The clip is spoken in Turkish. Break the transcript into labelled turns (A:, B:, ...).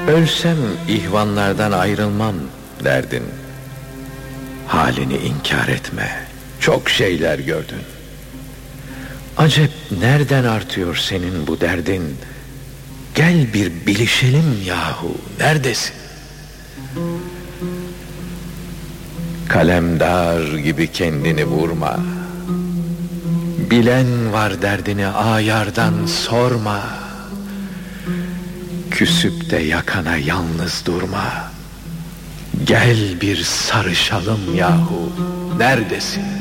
A: Ölsem ihvanlardan ayrılmam derdin. Halini inkar etme, çok şeyler gördün. Acep nereden artıyor senin bu derdin? Gel bir bilişelim yahu, neredesin? Kalemdar gibi kendini vurma. Bilen var derdini, ayardan sorma. Küsüp de yakana yalnız durma. Gel bir sarışalım yahu, neredesin?